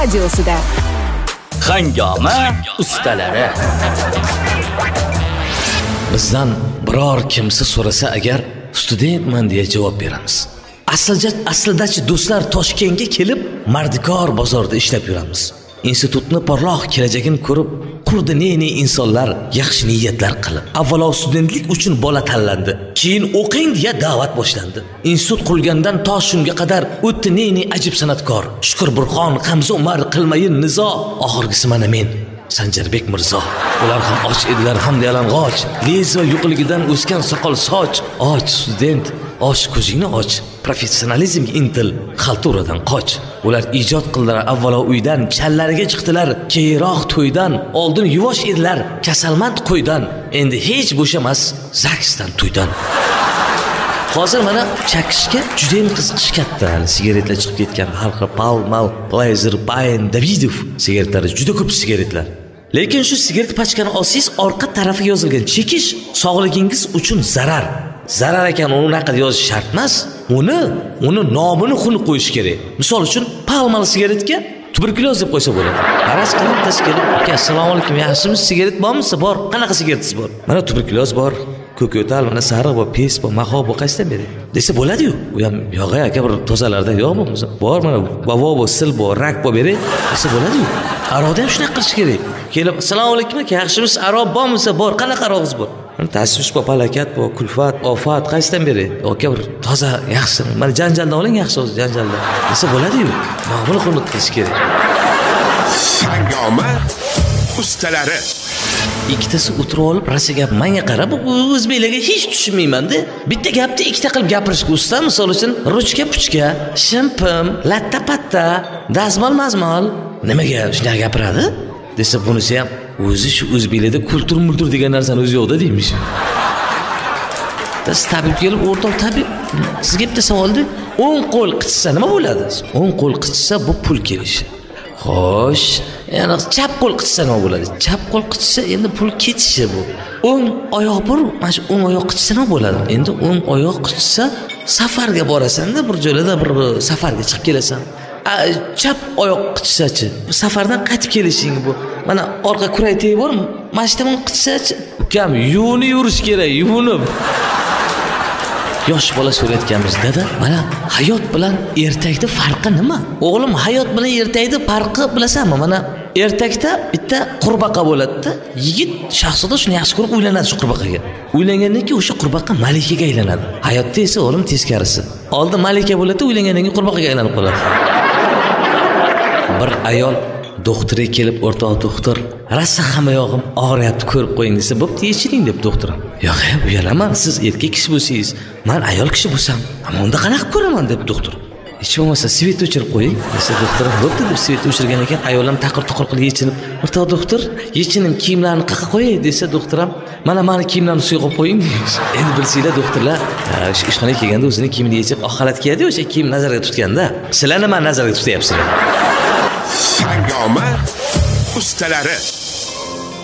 radiosida. Hangoma ustalari. Bizdan biror kimsa so'rasa agar studentman deya javob beramiz. Aslida-chi do'stlar Toshkentga kelib, Mardikor bozorida ishlab yuramiz. Institutni porloq kelajagini ko'rib, qurdi ne insonlar yaxshi niyatlar qilib. Avvalo studentlik uchun bola tanlandi. Keyin o'qing deya da'vat boshlandi. Institut qurgandan to shunga qadar o'tdi ne ajib san'atkor. Shukur Burxon, Hamza Umar, Qilmayin Nizo, oxirgisi mana men. Sanjarbek Mirzo. Ular ham och edilar, hamda yalang'och. Lez va yo'qligidan o'sgan soqol soch. Och student, och ko'zingni och. Professionalizmga intil, xalturadan qoch. Ular ijod qildilar avvalo uydan, challariga chiqdilar, keyinroq to'ydan. Oldin yuvosh edilar, kasalmand qo'ydan. Endi hech bo'shamas zaksdan to'ydan. Hozir mana chakishga juda ham qiziqish katta. Sigaretlar chiqib ketgan, xalqi Palmal, Blazer, Bayen, Davidov sigaretlari juda ko'p sigaretlar. Lekin shu sigaret pachkani olsangiz, orqa tarafiga yozilgan chekish sog'ligingiz uchun zarar. Zarar ekan uni naqad yozish shart emas. Uni nomini xunni qo'yish kerak. Misol uchun, Palmal sigaretga tuberkuloz deb qo'ysa bo'ladi. Aras qilib taskelib, "Aka, assalomu alaykum, yaxshimisiz? Sigaret bormi? Bor. Qanaqa sigaretingiz bor?" Mana tuberkuloz bor. Ko'ko'tal, mana sariq bor, pes bor, maho bor, qaysidan bering desa bo'ladi-yu. U ham yo'q aka, bir tozalardan yo'q bo'lmasa. Bor, mana bavo bor, sil bor, rak bor bering desa bo'ladi-yu. Aroqda ham shunaqa qilish kerak. Kelib, "Assalomu alaykum aka, yaxshimisiz? Aroq bormi? Bor. Qanaqa aroqingiz bor?" Mana tashvish bor, falokat bor, kulfat, ofat, qaysidan bering? Aka, bir toza, yaxshi. Mana janjaldan oling, yaxshi o'zi janjaldan desa bo'ladi-yu. Nomini xunuk qilish kerak. Hangoma ustalari. Ikkitasi o'tirib olib, rasa gap menga qarab, o'zbeklarga hech tushunmayman-da. Bitta gapni ikkita qilib gapirishga usta, misol uchun, ruchka puchka, shimpim, latta patta, dazmol mazmol. Nimaga shunday gapiradi? Desa bunisi ham o'zi shu o'zbeklarda kultur degan narsani o'zi yo'qda deymish. Biz tabib kelib, o'rtoq tabib, sizga bitta savolda, o'ng qo'l qichsa nima bo'ladi? O'ng qo'l qichsa bu pul kelishi. Xo'sh, yana chap qo'l qichsa nima bo'ladi? Chap qo'l qichsa endi pul ketishi bu. O'ng oyoq bor, mana shu o'ng oyoq qichsa nima bo'ladi? Endi o'ng oyoq qichsa safarga borasan-da, bir joyda bir safarga chiqib kelasan. Chap oyoq qichsachi, safardan qaytib kelishing bu. Mana orqa kuray tegi bormi? Mana shu tomon qichsachi, ukam yuvinib yurish kerak, yuvinib. Yosh bola so'rayotganmiz, dada, mana hayot bilan ertakda farqi nima? O'g'lim, hayot bilan ertakda farqi bilasanmi? Mana ertakda bitta qurbaqa bo'ladi-da. Yigit shahzoda shuni yaxshi ko'rib uylanadi shu qurbaqaga. Uylangandan keyin o'sha qurbaqa malikaga aylanadi. Hayotda esa o'g'lim teskarisi. Oldin malika bo'ladi, uylangandan keyin qurbaqaga aylanib qoladi. Bir ayol doktorga kelib, "O'rtoq doktor, rasa hamma yog'im og'riyapti, ko'rib qo'ying" desa, "Bo'pti, yechiring" deb doktor. "Yo'q, uyalaman, siz erkak kishi bo'lsangiz, men ayol kishi bo'lsam, unda qanaqa ko'raman" deb doktor. "Hech bo'lmasa svet o'chirib qo'ying" desa doktor, "Bo'pti" deb svet o'chirgan ekan, ayol ham taqir-tuqir qilib yechilib, "O'rtoq doktor, yechinim kiyimlarni qayerga qo'yay" desa, doktor ham, "Mana meni kiyimlarni suviga qo'yib qo'ying" deydi. Endi bilsanglar doktorlar, ishxonaga kelganda o'zini kiyimini yechib, oq xalat kiyadi, o'sha kiyim nazarga tutganda, sizlarni men nazarga tutyapsizlar. Hangoma ustalari.